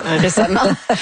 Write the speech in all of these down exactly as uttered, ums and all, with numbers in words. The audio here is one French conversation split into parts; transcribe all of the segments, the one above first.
récemment.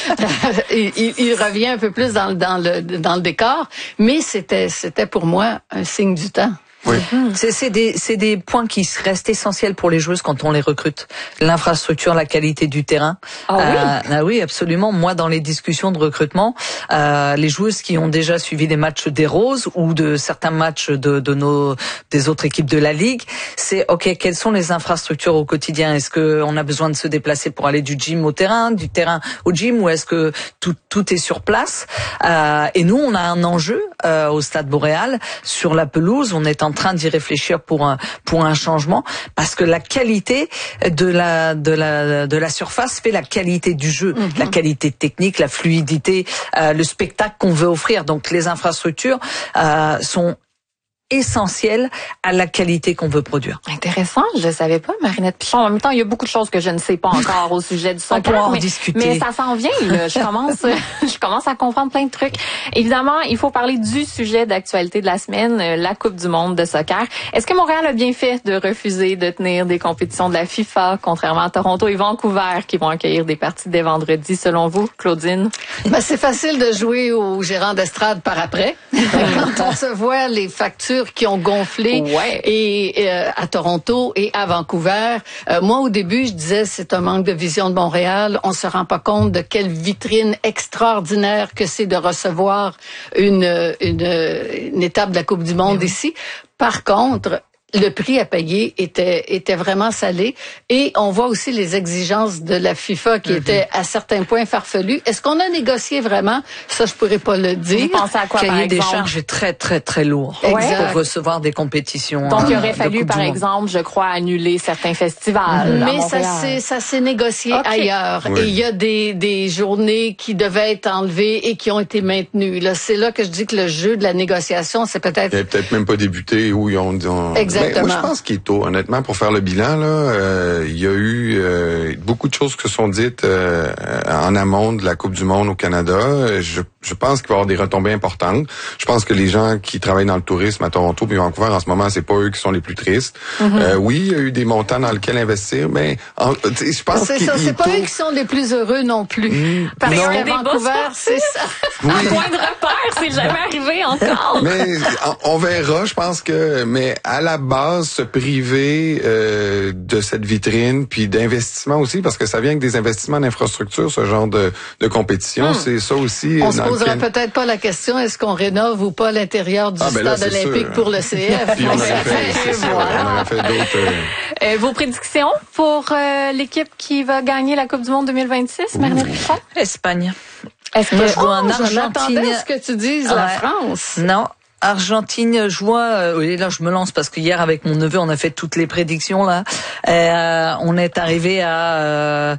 il, il, il revient un peu plus dans, dans, le, dans le décor, mais c'était, c'était pour moi un signe du temps. Oui. C'est, c'est des, c'est des points qui restent essentiels pour les joueuses quand on les recrute. L'infrastructure, la qualité du terrain. Ah oui? Euh, ah oui, absolument. Moi, dans les discussions de recrutement, euh, les joueuses qui ont déjà suivi des matchs des Roses ou de certains matchs de, de nos, des autres équipes de la Ligue, c'est ok, quelles sont les infrastructures au quotidien? Est-ce que on a besoin de se déplacer pour aller du gym au terrain, du terrain au gym, ou est-ce que tout, tout est sur place? Euh, et nous, on a un enjeu euh, au Stade Boréal sur la pelouse. On est en train d'y réfléchir pour un pour un changement, parce que la qualité de la de la de la surface fait la qualité du jeu, mm-hmm. la qualité technique, la fluidité, euh, le spectacle qu'on veut offrir. Donc les infrastructures euh, sont essentiel à la qualité qu'on veut produire. Intéressant, je ne savais pas, Marinette Pichon. En même temps, il y a beaucoup de choses que je ne sais pas encore au sujet du soccer. On pourra en mais, discuter. Mais ça s'en vient, là. Je commence, je commence à comprendre plein de trucs. Évidemment, il faut parler du sujet d'actualité de la semaine, la Coupe du monde de soccer. Est-ce que Montréal a bien fait de refuser de tenir des compétitions de la FIFA, contrairement à Toronto et Vancouver, qui vont accueillir des parties dès vendredi, selon vous, Claudine? Ben, c'est facile de jouer au gérant d'estrade par après. Quand on se voit les factures qui ont gonflé ouais. et euh, à Toronto et à Vancouver. Euh, moi, au début, je disais c'est un manque de vision de Montréal. On se rend pas compte de quelle vitrine extraordinaire que c'est de recevoir une, une, une étape de la Coupe du monde oui. ici. Par contre, le prix à payer était était vraiment salé, et on voit aussi les exigences de la FIFA qui mm-hmm. étaient à certains points farfelues. Est-ce qu'on a négocié vraiment? Ça, je pourrais pas le dire. Vous pensez à quoi, par exemple? Cahier des charges est très très très lourd exact. pour recevoir des compétitions. Donc, il euh, aurait fallu, par exemple, je crois, annuler certains festivals. Mm-hmm. Mais ça s'est ça s'est négocié okay. ailleurs. Oui. Et il y a des des journées qui devaient être enlevées et qui ont été maintenues. Là, c'est là que je dis que le jeu de la négociation, c'est peut-être. Il a peut-être même pas débuté où ils ont. ont... Exactement. Mais moi, je pense qu'il est tôt, honnêtement, pour faire le bilan. Là, euh, il y a eu euh, beaucoup de choses qui se sont dites euh, en amont de la Coupe du monde au Canada. Je, je pense qu'il va y avoir des retombées importantes. Je pense que les gens qui travaillent dans le tourisme à Toronto et Vancouver en ce moment, c'est pas eux qui sont les plus tristes. Mm-hmm. Euh, oui, il y a eu des montants dans lesquels investir, mais en, je pense c'est qu'il ça, c'est pas tôt. eux qui sont les plus heureux non plus. Mmh, Parce non. qu'à Vancouver, c'est ça. Oui. Un point de repère, c'est jamais arrivé encore. Mais on verra, je pense que, mais à la base, se priver euh, de cette vitrine, puis d'investissement aussi, parce que ça vient avec des investissements d'infrastructure, ce genre de, de compétition, hum. c'est ça aussi. On se poserait lequel... peut-être pas la question, est-ce qu'on rénove ou pas l'intérieur du ah, ben stade là, olympique sûr. Pour le C F? Puis on aurait fait, c'est voilà. ça, on aurait fait d'autres... Euh... Euh, vos prédictions pour euh, l'équipe qui va gagner la Coupe du monde deux mille vingt-six, Marinette Pichon? Espagne. Est-ce que je vois en Argentine? J'attendais ce que tu dises ouais. la France. Non. Argentine joie, euh, et là je me lance parce que hier avec mon neveu on a fait toutes les prédictions là. Euh, on est arrivé à, euh,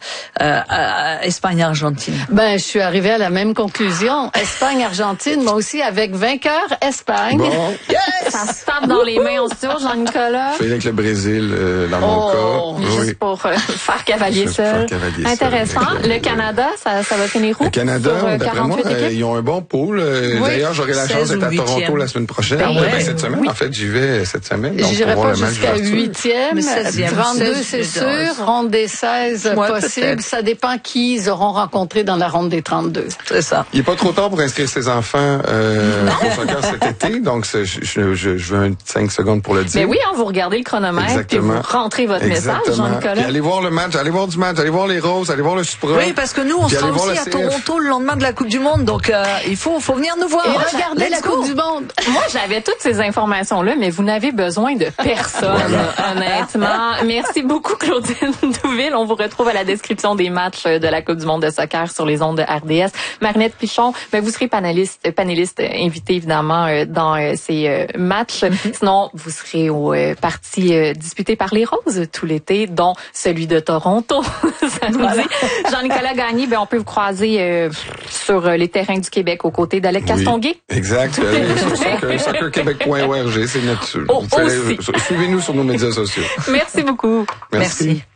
à, à Espagne-Argentine. Ben je suis arrivé à la même conclusion. Espagne-Argentine, moi aussi avec vainqueur Espagne. Bon. Yes! Ça se tape dans les mains au studio, Jean-Nicolas. Je fais avec le Brésil euh, dans oh, mon cas. Juste oui. pour euh, faire cavalier juste seul. Faire cavalier Intéressant. Seul, le Canada, ça, ça va finir où? Le Canada, sur, euh, d'après moi, euh, ils ont un bon pool. Euh, oui. D'ailleurs, j'aurai la chance d'être à Toronto la semaine prochaine. Ben ouais. Ben, cette semaine, oui. en fait, j'y vais cette semaine. J'irai pas jusqu'à huitième, trente-deux, c'est sûr. Ronde des seize, ouais, possible. Peut-être. Ça dépend qui ils auront rencontré dans la ronde des trente-deux. C'est ça. Il n'est pas trop tard pour inscrire ses enfants euh, au soccer cet été, donc je, je, je, je veux un cinq secondes pour le dire. Mais oui, hein, vous regardez le chronomètre Exactement. et vous rentrez votre Exactement. message, Jean-Nicolas. Puis allez voir le match, allez voir du match, allez voir les Roses, allez voir le Supra. Oui, parce que nous, on sera aussi à Toronto le lendemain de la Coupe du Monde, donc euh, il faut, faut venir nous voir. Et regardez la Coupe du Monde. Moi, j'avais toutes ces informations-là, mais vous n'avez besoin de personne, voilà. Honnêtement. Merci beaucoup, Claudine Douville. On vous retrouve à la description des matchs de la Coupe du monde de soccer sur les ondes de R D S. Marinette Pichon, ben, vous serez panéliste, panéliste invité, évidemment, dans ces matchs. Mm-hmm. Sinon, vous serez aux parties disputées par les Roses tout l'été, dont celui de Toronto. Ça nous voilà. dit. Jean-Nicolas Gagné, ben, on peut vous croiser euh, sur les terrains du Québec aux côtés d'Alec oui, Castonguay. Exact. Sur soccer québec point org, c'est notre... Oh, Suivez-nous sur nos médias sociaux. Merci beaucoup. Merci. Merci.